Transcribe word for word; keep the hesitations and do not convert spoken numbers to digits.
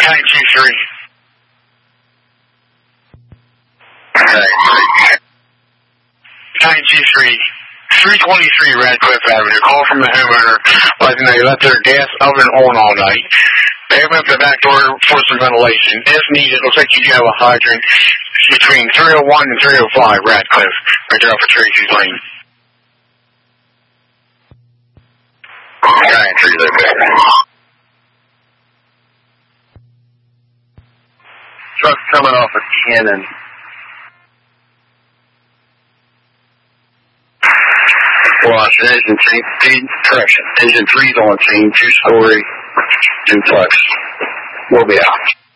nine two three. nine two three. three twenty-three Radcliffe Avenue. Call from the homeowner. Letting they left their gas oven on all night. They opened up the back door for some ventilation. If needed, looks like you have a hydrant between three oh one and three oh five Radcliffe, right there off of Tracy's Lane. nine three zero. Truck coming off of Cannon. Watch, engine three, correction, engine three's on scene, two-story duplex. We'll be out.